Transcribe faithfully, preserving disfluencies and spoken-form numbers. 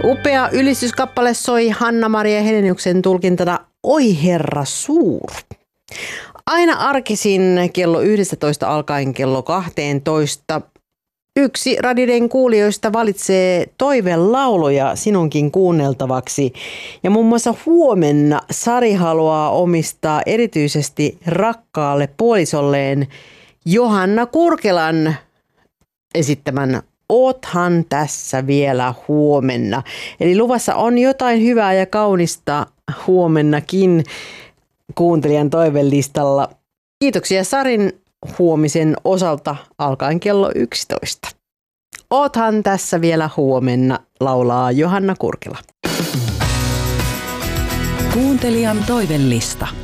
Upea ylistyskappale soi Hanna-Maria Heleniuksen tulkintana Oi Herra Suur. Aina arkisin kello yksitoista alkaen kello kaksitoista yksi Radiden kuulijoista valitsee toivelauluja sinunkin kuunneltavaksi. Ja muun muassa huomenna Sari haluaa omistaa erityisesti rakkaalle puolisolleen Johanna Kurkelan esittämän Oothan tässä vielä huomenna. Eli luvassa on jotain hyvää ja kaunista huomennakin kuuntelijan toivelistalla. Kiitoksia Sarin huomisen osalta alkaen kello yksitoista. Oothan tässä vielä huomenna, laulaa Johanna Kurkela. Kuuntelijan toivelista.